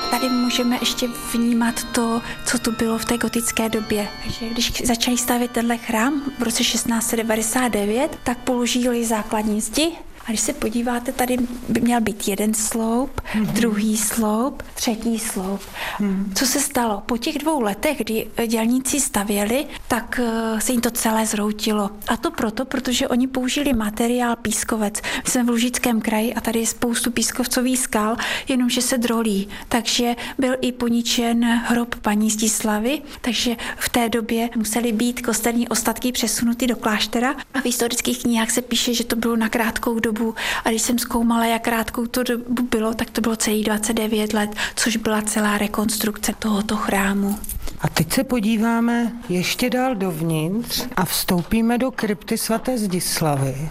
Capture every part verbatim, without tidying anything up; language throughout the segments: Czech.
Tady můžeme ještě vnímat to, co tu bylo v té gotické době. Takže když začali stavět tenhle chrám v roce šestnáct set devadesát devět, tak položili základní zdi. A když se podíváte, tady by měl být jeden sloup, mm-hmm. druhý sloup, třetí sloup. Mm. Co se stalo? Po těch dvou letech, kdy dělníci stavěli, tak se jim to celé zhroutilo. A to proto, protože oni použili materiál pískovec. My jsme v Lužickém kraji a tady je spoustu pískovcových skal, jenomže se drolí. Takže byl i poničen hrob paní Zdislavy, takže v té době musely být kostelní ostatky přesunuty do kláštera. A v historických knihách se píše, že to bylo na krátkou dobu. A když jsem zkoumala, jak krátkou to dobu bylo, tak to bylo celých dvacet devět let, což byla celá rekonstrukce tohoto chrámu. A teď se podíváme ještě dál dovnitř a vstoupíme do krypty svaté Zdislavy.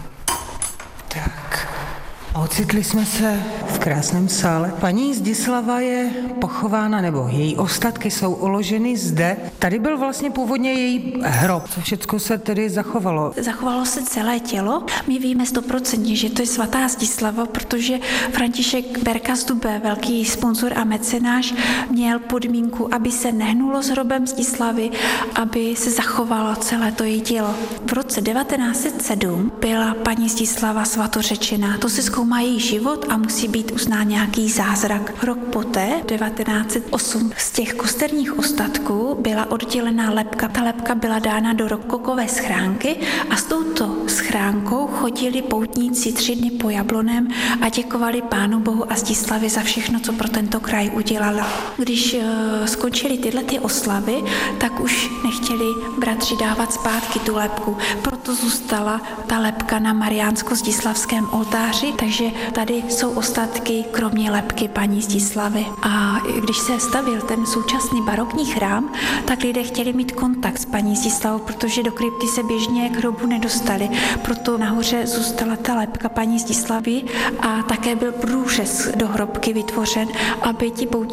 Tak, ocitli jsme se v krásném sále. Paní Zdislava je pochována, nebo její ostatky jsou uloženy zde. Tady byl vlastně původně její hrob. Co všecko se tedy zachovalo? Zachovalo se celé tělo. My víme stoprocentně, že to je svatá Zdislava, protože František Berka z Dube, velký sponzor a mecenáš, měl podmínku, aby se nehnulo s hrobem Zdislavy, aby se zachovalo celé to její tělo. V roce devatenáct set sedm byla paní Zdislava svatořečená. To se zkoumá její život a musí být uznán nějaký zázrak. Rok poté, devatenáct set osm, z těch kosterních ostatků byla oddělená lebka. Ta lebka byla dána do rokokové schránky a s touto schránkou chodili poutníci tři dny po Jablonem a děkovali Pánu Bohu a Zdislavě za všechno, co pro tento kraj udělala. Když uh, skončily tyhle ty oslavy, tak už nechtěli bratři dávat zpátky tu lebku. Proto zůstala ta lebka na mariánsko-zdislavském oltáři, takže tady jsou ostatky kromě lebky paní Zdislavy. A když se stavil ten současný barokní chrám, tak lidé chtěli mít kontakt s paní Zdislavou, protože do krypty se běžně k hrobu nedostali. Proto nahoře zůstala ta lebka paní Zdislavy a také byl průřez do hrobky vytvořen, aby ti poutníci